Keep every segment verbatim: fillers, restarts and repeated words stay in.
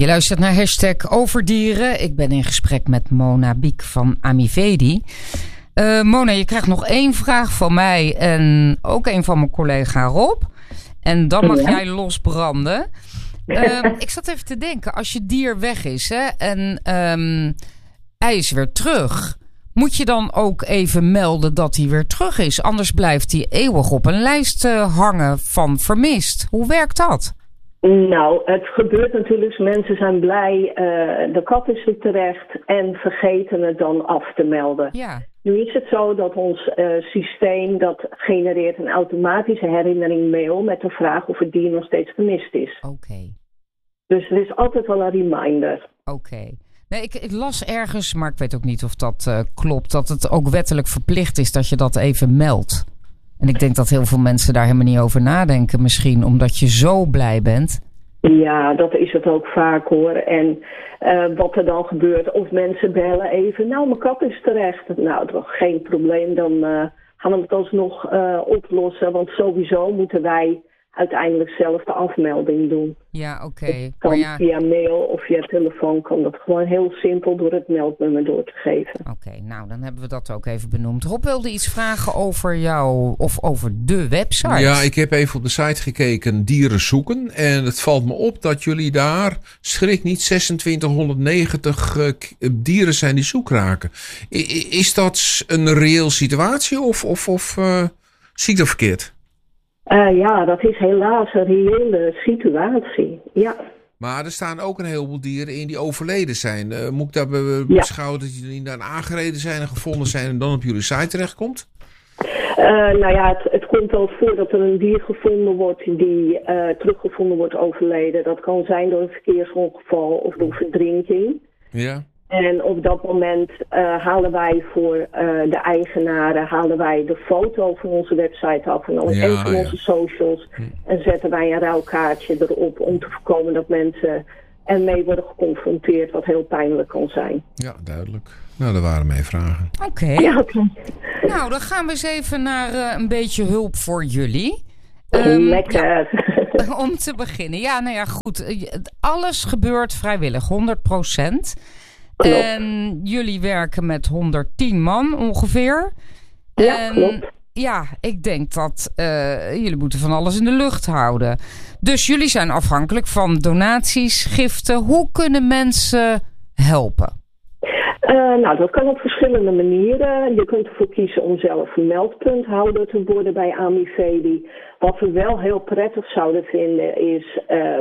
Je luistert naar hashtag Overdieren. Ik ben in gesprek met Mona Biek van Amivedi. Uh, Mona, je krijgt nog één vraag van mij en ook één van mijn collega Rob. En dan mag ja. jij losbranden. Uh, ik zat even te denken, als je dier weg is hè, en um, hij is weer terug, moet je dan ook even melden dat hij weer terug is? Anders blijft hij eeuwig op een lijst uh, hangen van vermist. Hoe werkt dat? Nou, het gebeurt natuurlijk. Mensen zijn blij, uh, de kat is er terecht en vergeten het dan af te melden. Ja. Nu is het zo dat ons uh, systeem dat genereert een automatische herinnering mail met de vraag of het dier nog steeds vermist is. Oké. Okay. Dus er is altijd wel een reminder. Oké. Okay. Nee, ik, ik las ergens, maar ik weet ook niet of dat uh, klopt, dat het ook wettelijk verplicht is dat je dat even meldt. En ik denk dat heel veel mensen daar helemaal niet over nadenken. Misschien omdat je zo blij bent. Ja, dat is het ook vaak hoor. En uh, wat er dan gebeurt, of mensen bellen even. Nou, mijn kat is terecht. Nou, dat is geen probleem. Dan uh, gaan we het alsnog uh, oplossen. Want sowieso moeten wij uiteindelijk zelf de afmelding doen. Ja, oké. Okay. Kan ja... via mail of via telefoon kan dat gewoon heel simpel door het meldnummer door te geven. Oké, okay, nou dan hebben we dat ook even benoemd. Rob wilde iets vragen over jou of over de website. Ja, ik heb even op de site gekeken, dieren zoeken. En het valt me op dat jullie daar, schrik niet, zesentwintighonderdnegentig uh, dieren zijn die zoek raken. I- is dat een reëel situatie of, of, of uh, zie ik dat verkeerd? Uh, ja, dat is helaas een reële situatie, ja. Maar er staan ook een heleboel dieren in die overleden zijn. Uh, moet ik dat be- beschouwen dat die dan aangereden zijn en gevonden zijn en dan op jullie site terechtkomt? Uh, nou ja, het, het komt wel voor dat er een dier gevonden wordt die uh, teruggevonden wordt overleden. Dat kan zijn door een verkeersongeval of door verdrinking. Ja. En op dat moment uh, halen wij voor uh, de eigenaren halen wij de foto van onze website af en dan ja, een van ja. onze socials. Hm. En zetten wij een ruilkaartje erop om te voorkomen dat mensen ermee worden geconfronteerd, wat heel pijnlijk kan zijn. Ja, duidelijk. Nou, dat waren mijn vragen. Oké. Okay. Ja, okay. Nou, dan gaan we eens even naar uh, een beetje hulp voor jullie. Um, Lekker. Ja, om te beginnen. Ja, nou ja, goed. Alles gebeurt vrijwillig, honderd procent. Klopt. En jullie werken met honderdtien man ongeveer. Ja, en, klopt. Ja, ik denk dat uh, jullie moeten van alles in de lucht houden. Dus jullie zijn afhankelijk van donaties, giften. Hoe kunnen mensen helpen? Uh, nou, dat kan op verschillende manieren. Je kunt ervoor kiezen om zelf een meldpunthouder te worden bij Amivedi. Wat we wel heel prettig zouden vinden is Uh,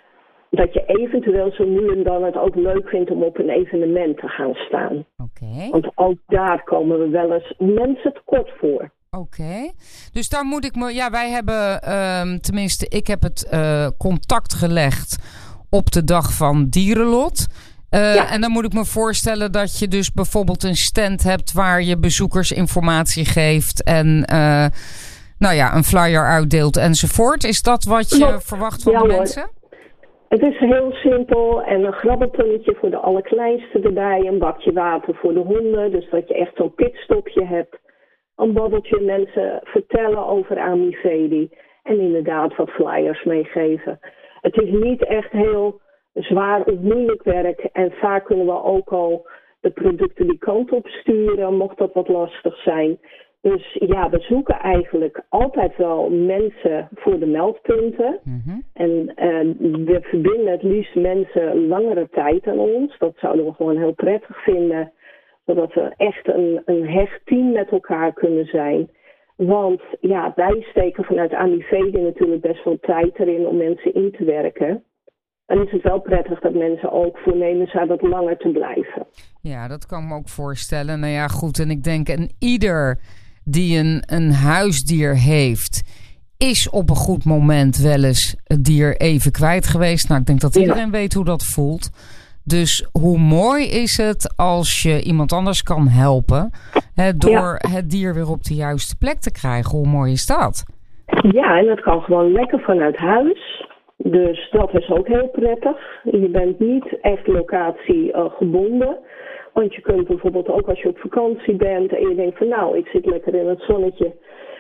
dat je eventueel zo nu en dan het ook leuk vindt om op een evenement te gaan staan. Okay. Want ook daar komen we wel eens mensen tekort voor. Oké, okay. Dus daar moet ik me... Ja, wij hebben, um, tenminste, ik heb het uh, contact gelegd op de dag van Dierenlot. Uh, ja. En dan moet ik me voorstellen dat je dus bijvoorbeeld een stand hebt waar je bezoekers informatie geeft en uh, nou ja, een flyer uitdeelt enzovoort. Is dat wat je ja. verwacht van ja, de hoor. mensen? Het is heel simpel en een grabbeltonnetje voor de allerkleinste erbij, een bakje water voor de honden, dus dat je echt zo'n pitstopje hebt. Een babbeltje mensen vertellen over Amivedi en inderdaad wat flyers meegeven. Het is niet echt heel zwaar of moeilijk werk en vaak kunnen we ook al de producten die kant op sturen, mocht dat wat lastig zijn. Dus ja, we zoeken eigenlijk altijd wel mensen voor de meldpunten. Mm-hmm. En uh, we verbinden het liefst mensen langere tijd aan ons. Dat zouden we gewoon heel prettig vinden. Zodat we echt een, een hecht team met elkaar kunnen zijn. Want ja, wij steken vanuit Amivedi natuurlijk best wel tijd erin om mensen in te werken. Dan is het wel prettig dat mensen ook voornemen zijn wat langer te blijven. Ja, dat kan ik me ook voorstellen. Nou ja, goed. En ik denk, en ieder die een, een huisdier heeft, is op een goed moment wel eens het dier even kwijt geweest. Nou, ik denk dat iedereen ja. weet hoe dat voelt. Dus hoe mooi is het als je iemand anders kan helpen, hè, door ja. het dier weer op de juiste plek te krijgen. Hoe mooi is dat? Ja, en dat kan gewoon lekker vanuit huis. Dus dat is ook heel prettig. Je bent niet echt locatie uh, gebonden. Want je kunt bijvoorbeeld ook als je op vakantie bent en je denkt van nou, ik zit lekker in het zonnetje.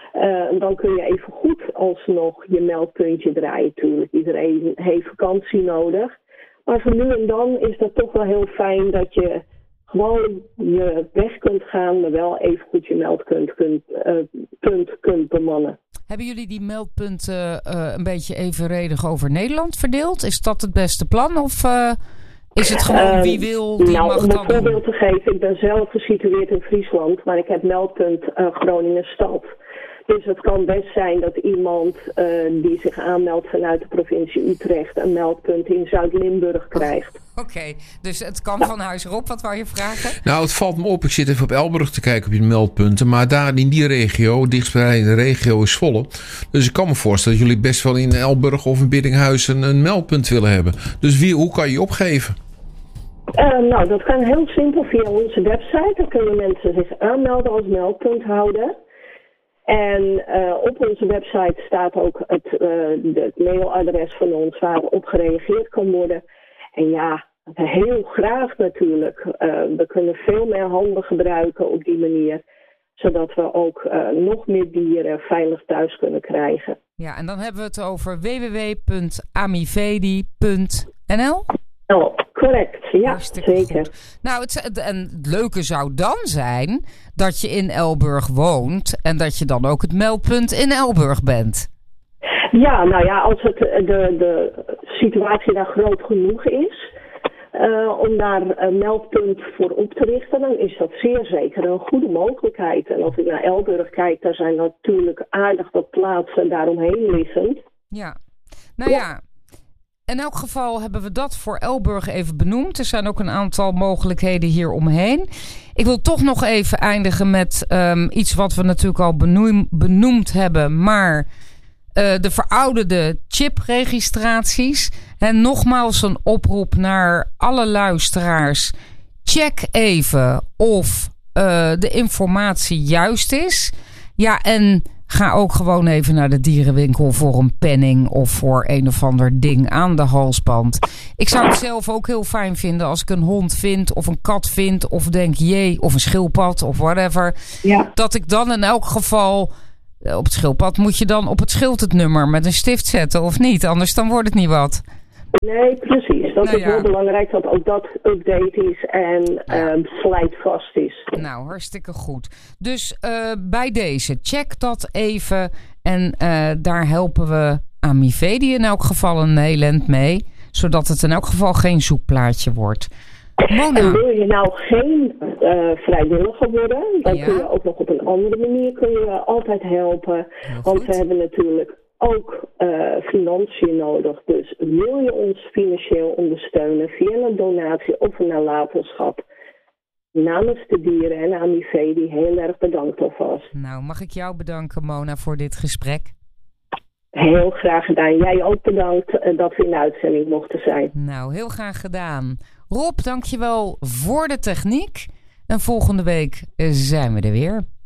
Uh, dan kun je even goed alsnog je meldpuntje draaien natuurlijk. Iedereen heeft vakantie nodig. Maar voor nu en dan is dat toch wel heel fijn dat je gewoon je weg kunt gaan, maar wel even goed je meldpunt kunt, uh, punt kunt bemannen. Hebben jullie die meldpunten uh, een beetje evenredig over Nederland verdeeld? Is dat het beste plan of uh, is het gewoon wie wil, die nou, mag om dan een voorbeeld te geven, ik ben zelf gesitueerd in Friesland, maar ik heb meldpunt uh, Groningen Stad. Dus het kan best zijn dat iemand uh, die zich aanmeldt vanuit de provincie Utrecht een meldpunt in Zuid-Limburg krijgt. Oh, Oké, okay. Dus het kan van huis erop. Wat wou je vragen? Nou, het valt me op. Ik zit even op Elburg te kijken op je meldpunten. Maar daar in die regio, dichtstbij in de regio is Zwolle. Dus ik kan me voorstellen dat jullie best wel in Elburg of in Biddinghuizen een meldpunt willen hebben. Dus wie, hoe kan je je opgeven? Uh, nou, dat kan heel simpel via onze website. Dan kunnen mensen zich aanmelden als meldpunthouder. En uh, op onze website staat ook het, uh, het mailadres van ons waarop gereageerd kan worden. En ja, heel graag natuurlijk. Uh, we kunnen veel meer handen gebruiken op die manier. Zodat we ook uh, nog meer dieren veilig thuis kunnen krijgen. Ja, en dan hebben we het over w w w punt amivedi punt n l. Oh, correct, ja, Hartstikke zeker. Goed. Nou, het, en het leuke zou dan zijn dat je in Elburg woont en dat je dan ook het meldpunt in Elburg bent. Ja, nou ja, als het, de, de situatie daar groot genoeg is uh, om daar een meldpunt voor op te richten, dan is dat zeer zeker een goede mogelijkheid. En als ik naar Elburg kijk, daar zijn natuurlijk aardig wat plaatsen daaromheen liggend. Ja, nou ja. ja. In elk geval hebben we dat voor Elburg even benoemd. Er zijn ook een aantal mogelijkheden hier omheen. Ik wil toch nog even eindigen met um, iets wat we natuurlijk al benoem, benoemd hebben. Maar uh, de verouderde chipregistraties. En nogmaals een oproep naar alle luisteraars. Check even of uh, de informatie juist is. Ja, en ga ook gewoon even naar de dierenwinkel voor een penning of voor een of ander ding aan de halsband. Ik zou het zelf ook heel fijn vinden als ik een hond vind of een kat vind of denk jee, of een schildpad of whatever. Ja. Dat ik dan in elk geval, op het schildpad moet je dan op het schild het nummer met een stift zetten of niet, anders dan wordt het niet wat. Nee, precies. Dat nou is ja. heel belangrijk dat ook dat update is en ja. uh, slijtvast is. Nou, hartstikke goed. Dus uh, bij deze, check dat even. En uh, daar helpen we Amivedi in elk geval een heel eind mee. Zodat het in elk geval geen zoekplaatje wordt. Mona. En wil je nou geen uh, vrijwilliger worden, dan ja. kun je ook nog op een andere manier kun je altijd helpen. Want we hebben natuurlijk ook uh, financiën nodig. Dus wil je ons financieel ondersteunen via een donatie of een nalatenschap, namens de dieren en Amivedi heel erg bedankt alvast. Nou, mag ik jou bedanken, Mona, voor dit gesprek? Heel graag gedaan. Jij ook bedankt uh, dat we in de uitzending mochten zijn. Nou, heel graag gedaan. Rob, dankjewel voor de techniek. En volgende week zijn we er weer.